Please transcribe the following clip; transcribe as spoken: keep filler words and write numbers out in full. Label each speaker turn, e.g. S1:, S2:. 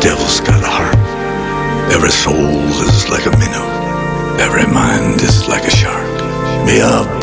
S1: devil's got a heart. Every soul is like a minnow. Every mind is like a shark. May I